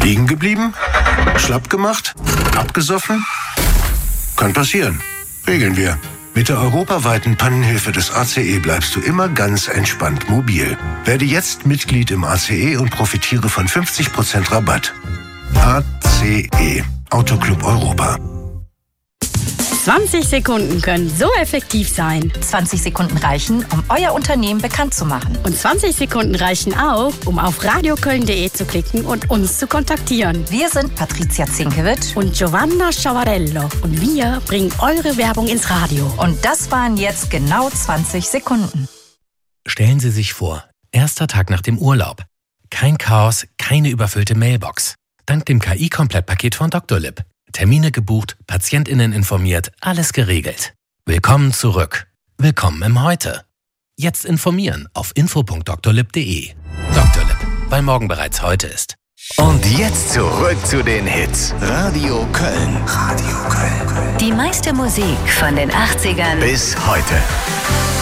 Liegen geblieben? Schlapp gemacht? Abgesoffen? Kann passieren. Regeln wir. Mit der europaweiten Pannenhilfe des ACE bleibst du immer ganz entspannt mobil. Werde jetzt Mitglied im ACE und profitiere von 50% Rabatt. ACE, Autoclub Europa. 20 Sekunden können so effektiv sein. 20 Sekunden reichen, um euer Unternehmen bekannt zu machen. Und 20 Sekunden reichen auch, um auf radioköln.de zu klicken und uns zu kontaktieren. Wir sind Patricia Zinkewitsch und Giovanna Sciavarello. Und wir bringen eure Werbung ins Radio. Und das waren jetzt genau 20 Sekunden. Stellen Sie sich vor, erster Tag nach dem Urlaub. Kein Chaos, keine überfüllte Mailbox. Dank dem KI-Komplettpaket von Dr. Lipp. Termine gebucht, PatientInnen informiert, alles geregelt. Willkommen zurück. Willkommen im Heute. Jetzt informieren auf info.drlipp.de. Dr. Lipp, weil morgen bereits heute ist. Und jetzt zurück zu den Hits. Radio Köln. Radio Köln. Die meiste Musik von den 80ern bis heute.